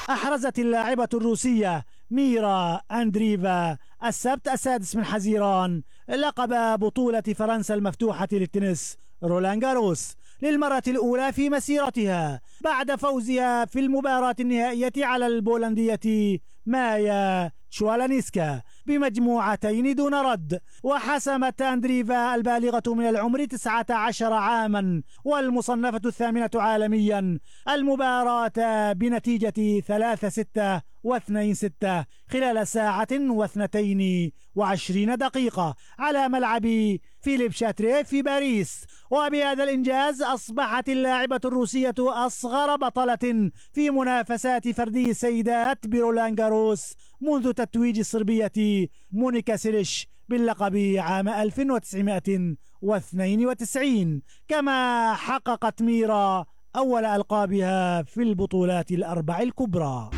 أحرزت اللاعبة الروسية ميرا أندريفا السبت 6 حزيران لقب بطولة فرنسا المفتوحة للتنس رولان جاروس للمرة الأولى في مسيرتها بعد فوزها في المباراة النهائية على البولندية مايا تشوالانيسكا بمجموعتين دون رد. وحسمت أندريفا البالغة من العمر 19 عاما والمصنفة 8 عالميا المباراة بنتيجة 3-6 و2-6 خلال 1 و22 دقيقة على ملعب فيليب شاتريه في باريس. وبهذا الإنجاز أصبحت اللاعبة الروسية أصغر بطلة في منافسات فردي السيدات برولان جاروس منذ تتويج الصربية مونيكا سيليش باللقب عام 1992، كما حققت ميرا أول ألقابها في البطولات الأربع الكبرى.